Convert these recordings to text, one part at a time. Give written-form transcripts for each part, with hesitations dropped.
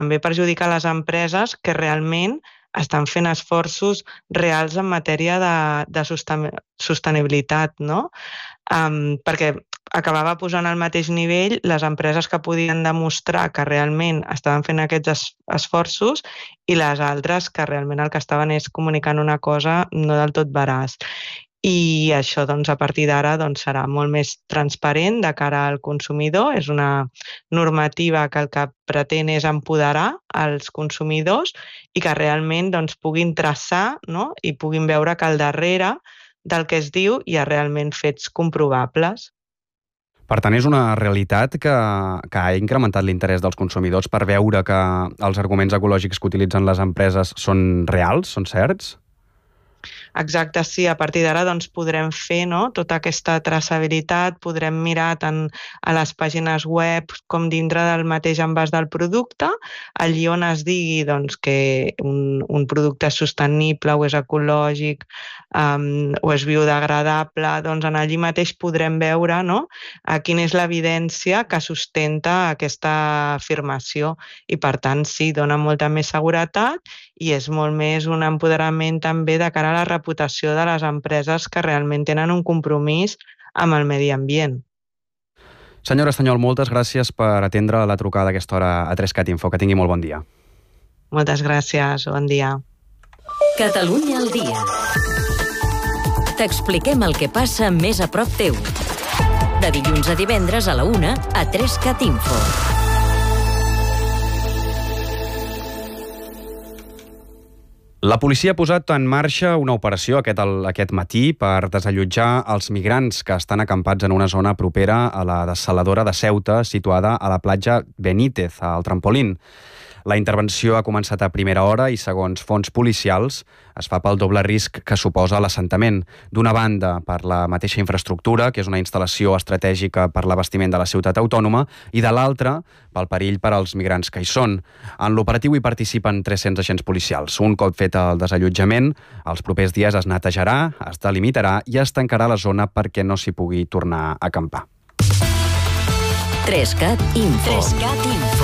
també perjudica les empreses que realment estan fent esforços reals en matèria de sostenibilitat, no? Perquè acabava posant al mateix nivell les empreses que podien demostrar que realment estaven fent aquests esforços i les altres que realment el que estaven és comunicant una cosa no del tot veraç. I això a partir d'ara serà molt més transparent de cara al consumidor. És una normativa que el que pretén és empoderar els consumidors i que realment puguin traçar, no? I puguin veure que al darrere del que es diu hi ha realment fets comprovables. Per tant, és una realitat que ha incrementat l'interès dels consumidors per veure que els arguments ecològics que utilitzen les empreses són reals, són certs? Exacte, sí. A partir d'ara podrem fer tota aquesta traçabilitat, podrem mirar tant a les pàgines web com dintre del mateix envàs del producte, allí on es digui que un producte és sostenible o és ecològic o és biodegradable, en allí mateix podrem veure quina és l'evidència que sustenta aquesta afirmació i, per tant, sí, dona molta més seguretat i és molt més un empoderament també de cara a la reputació de les empreses que realment tenen un compromís amb el medi ambient. Senyora Estanyol, moltes gràcies per atendre la trucada a aquesta hora a 3CAT Info. Que tingui molt bon dia. Moltes gràcies, bon dia. Catalunya al dia. T'expliquem el que passa més a prop teu. De dilluns a divendres a la 1 a 3CAT Info. La policia ha posat en marxa una operació aquest matí per desallotjar els migrants que estan acampats en una zona propera a la dessaladora de Ceuta, situada a la platja Benítez, al Trampolín. La intervenció ha començat a primera hora i, segons fonts policials, es fa pel doble risc que suposa l'assentament. D'una banda, per la mateixa infraestructura, que és una instal·lació estratègica per l'abastiment de la ciutat autònoma, i de l'altra, pel perill per als migrants que hi són. En l'operatiu hi participen 300 agents policials. Un cop fet el desallotjament, els propers dies es netejarà, es delimitarà i es tancarà la zona perquè no s'hi pugui tornar a acampar. 3CAT Info. 3CAT Info.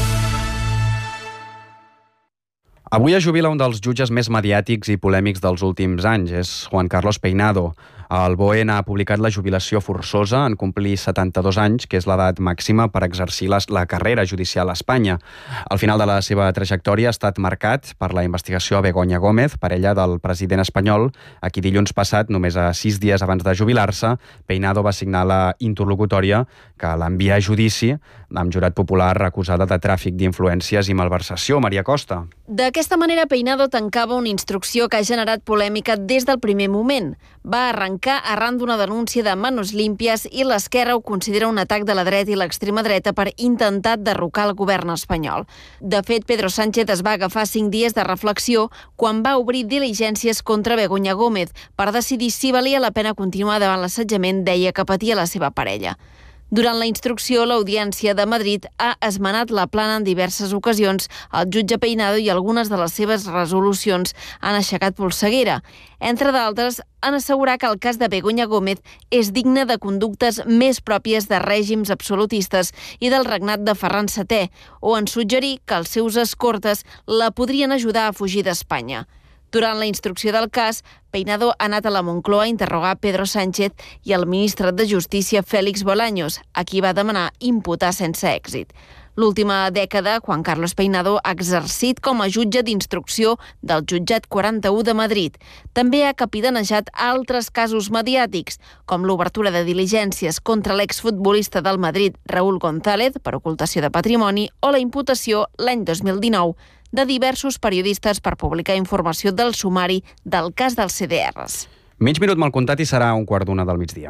Avui es jubila un dels jutges més mediàtics i polèmics dels últims anys. És Juan Carlos Peinado. El BOE ha publicat la jubilació forçosa en complir 72 anys, que és l'edat màxima per exercir la carrera judicial a Espanya. El final de la seva trajectòria ha estat marcat per la investigació a Begoña Gómez, parella del president espanyol, a qui dilluns passat, només a 6 dies abans de jubilar-se, Peinado va signar la interlocutòria que l'envia a judici amb jurat popular acusada de tràfic d'influències i malversació. Maria Costa. D'aquesta manera, Peinado tancava una instrucció que ha generat polèmica des del primer moment. Va arrencar arran d'una denúncia de Manos Límpies i l'Esquerra ho considera un atac de la dreta i l'extrema dreta per intentar derrocar el govern espanyol. De fet, Pedro Sánchez es va agafar 5 dies de reflexió quan va obrir diligències contra Begoña Gómez per decidir si valia la pena continuar davant l'assetjament, deia, que patia la seva parella. Durant la instrucció, l'Audiència de Madrid ha esmenat la plana en diverses ocasions. El jutge Peinado i algunes de les seves resolucions han aixecat polseguera. Entre d'altres, han assegurat que el cas de Begoña Gómez és digne de conductes més pròpies de règims absolutistes i del regnat de Ferran VII, o en suggerir que els seus escortes la podrien ajudar a fugir d'Espanya. Durant la instrucció del cas, Peinado ha anat a la Moncloa a interrogar Pedro Sánchez i el ministre de Justícia Félix Bolaños, a qui va demanar imputar sense èxit. L'última dècada, Juan Carlos Peinado ha exercit com a jutge d'instrucció del Jutjat 41 de Madrid. També ha capitanejat altres casos mediàtics, com l'obertura de diligències contra l'exfutbolista del Madrid, Raúl González, per ocultació de patrimoni, o la imputació l'any 2019 de diversos periodistes per publicar informació del sumari del cas dels CDRs. Mig minut mal comptat i serà 1:15 del migdia.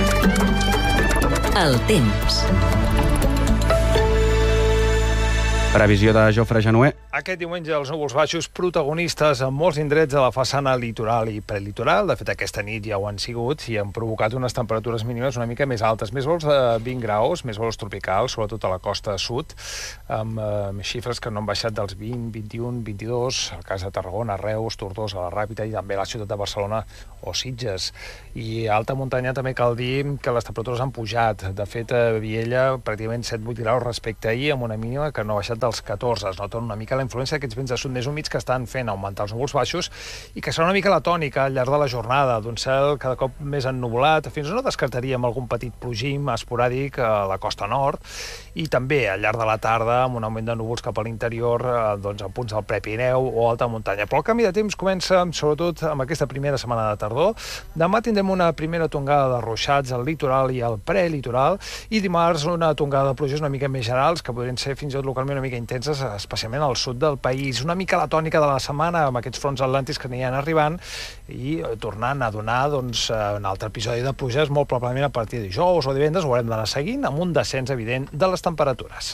El temps. Previsió de Jofre Genuer. Aquest diumenge els núvols baixos protagonistes en molts indrets de la façana litoral i prelitoral. De fet, aquesta nit ja ho han sigut i han provocat unes temperatures mínimes una mica més altes. Més vols de 20 graus, més vols tropicals, sobretot a la costa sud, amb xifres que no han baixat dels 20, 21, 22, el cas de Tarragona, Reus, Tortosa, la Ràpita i també la ciutat de Barcelona o Sitges. I a alta muntanya també cal dir que les temperatures han pujat. De fet, a Viella pràcticament 7-8 graus respecte a ahir, amb una mínima que no ha baixat dels 14. Es nota una mica la influència d'aquests vents de sud més humits que estan fent augmentar els núvols baixos i que serà una mica la tònica al llarg de la jornada, d'un cel cada cop més ennuvolat. Fins no descartaríem algun petit plogim esporàdic a la costa nord i també al llarg de la tarda amb un augment de núvols cap a l'interior, doncs a punts del Prepirineu o alta muntanya. Però el canvi de temps comença sobretot amb aquesta primera setmana de tardor. Demà tindrem una primera tongada de ruixats al litoral i al prelitoral i dimarts una tongada de pluges una mica més generals que podrien ser fins i tot localment una mica intenses, especialment al sud del país. Una mica la tònica de la setmana amb aquests fronts atlàntics que aniran arribant i tornant a donar un altre episodi de pluges, molt probablement a partir de dijous o divendres ho haurem d'anar seguint amb un descens evident de les temperatures.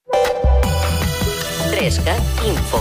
3CAT Info.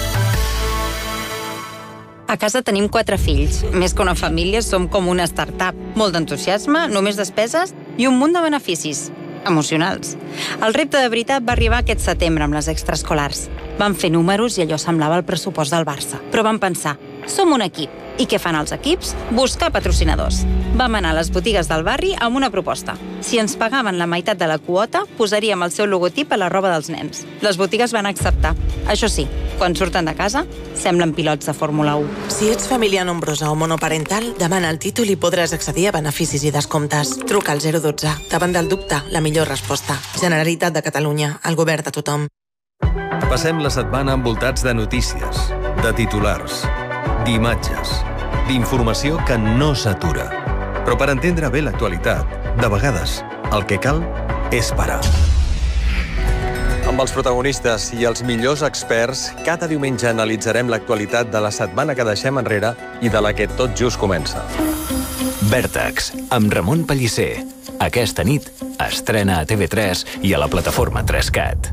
A casa tenim 4 fills. Més que una família, som com una startup. Molt d'entusiasme, només despeses i un munt de beneficis emocionals. El repte de veritat va arribar aquest setembre amb les extraescolars. Vam fer números i allò semblava el pressupost del Barça. Però vam pensar, som un equip. I què fan els equips? Buscar patrocinadors. Vam anar a les botigues del barri amb una proposta. Si ens pagaven la meitat de la quota, posaríem el seu logotip a la roba dels nens. Les botigues van acceptar. Això sí, quan surten de casa, semblen pilots de Fórmula 1. Si ets família nombrosa o monoparental, demana el títol i podràs accedir a beneficis i descomptes. Truca al 012. Davant del dubte, la millor resposta. Generalitat de Catalunya, el govern de tothom. Passem la setmana envoltats de notícies, de titulars, d'imatges, d'informació que no s'atura. Però per entendre bé l'actualitat, de vegades, el que cal és parar. Amb els protagonistes i els millors experts, cada diumenge analitzarem l'actualitat de la setmana que deixem enrere i de la que tot just comença. Vèrtex, amb Ramon Pellicer. Aquesta nit estrena a TV3 i a la plataforma 3CAT.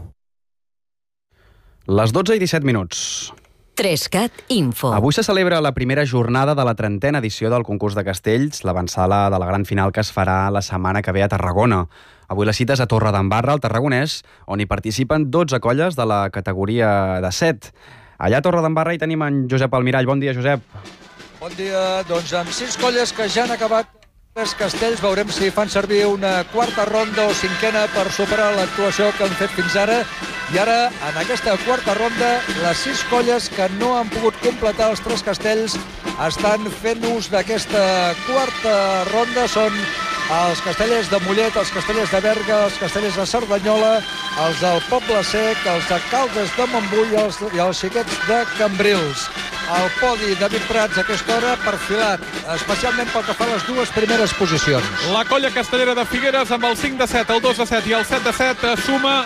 Les 12 i 17 minuts. 3CAT Info. Avui se celebra la primera jornada de la 30a edició del concurs de castells, l'avantsala de la gran final que es farà la setmana que ve a Tarragona. Avui la cita és a Torredembarra, al Tarragonès, on hi participen 12 colles de la categoria de 7. Allà a Torredembarra hi tenim en Josep Almirall. Bon dia, Josep. Bon dia. Doncs amb 6 colles que ja han acabat els castells, veurem si fan servir una quarta ronda o cinquena per superar l'actuació que han fet fins ara. I ara, en aquesta quarta ronda, les 6 colles que no han pogut completar els 3 castells estan fent ús d'aquesta quarta ronda. Són els castellers de Mollet, els castellers de Berga, els castellers de Cerdanyola, els del Poble Sec, els de Caldes de Montbui i els xiquets de Cambrils. Al podi, David Prats, a aquesta hora, perfilat, especialment pel que fa a les 2 primeres posicions. La colla castellera de Figueres, amb el 5 de 7, el 2 de 7 i el 7 de 7, suma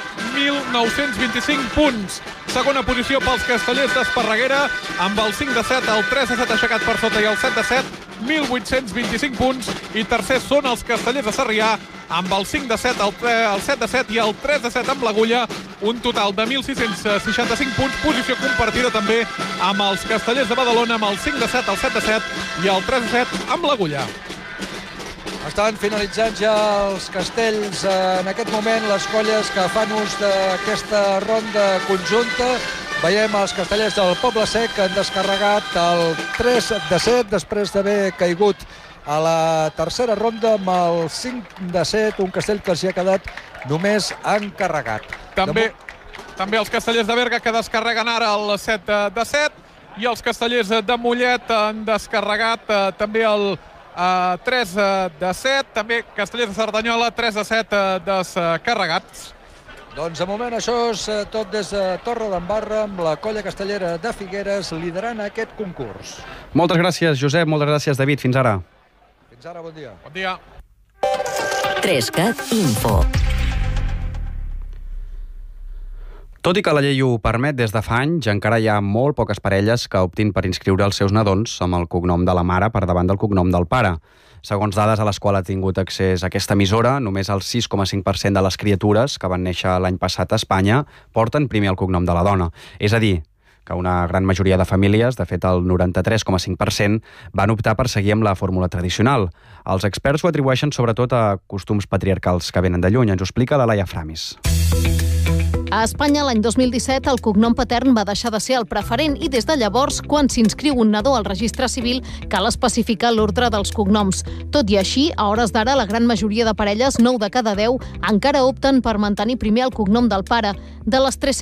1.925 punts. Segona posició pels castellers d'Esparreguera, amb el 5 de 7, el 3 de 7 aixecat per sota i el 7 de 7, 1.825 punts. I tercers són els castellers de Sarrià, amb el 5 de 7, el 7 de 7 i el 3 de 7 amb l'Agulla, un total de 1.665 punts, posició compartida també amb els castellers de Badalona, amb el 5 de 7, el 7 de 7 i el 3 de 7 amb l'Agulla. Estan finalitzant ja els castells en aquest moment, les colles que fan ús d'aquesta ronda conjunta. Veiem els castellers del Poble Sec que han descarregat el 3 de 7 després d'haver caigut a la tercera ronda amb el 5 de 7, un castell que els hi ha quedat només encarregat. També els castellers de Berga que descarreguen ara el 7 de 7 i els castellers de Mollet han descarregat també el 3 de 7, també castellers de Cerdanyola 3 de 7 descarregats. Doncs de moment això és tot des de Torredembarra amb la colla castellera de Figueres liderant aquest concurs. Moltes gràcies, Josep. Moltes gràcies, David. Fins ara. Fins ara, bon dia. Bon dia. 3CAT Info. Tot i que la llei ho permet des de fa anys, encara hi ha molt poques parelles que optin per inscriure els seus nadons amb el cognom de la mare per davant del cognom del pare. Segons dades a les quals ha tingut accés aquesta emissora, només el 6,5% de les criatures que van néixer l'any passat a Espanya porten primer el cognom de la dona. És a dir, que una gran majoria de famílies, de fet el 93,5%, van optar per seguir amb la fórmula tradicional. Els experts ho atribueixen sobretot a costums patriarcals que venen de lluny. Ens ho explica la Laia Framis. A Espanya, l'any 2017, el cognom patern va deixar de ser el preferent i des de llavors, quan s'inscriu un nadó al registre civil, cal especificar l'ordre dels cognoms. Tot i així, a hores d'ara, la gran majoria de parelles, 9 de cada 10, encara opten per mantenir primer el cognom del pare. De les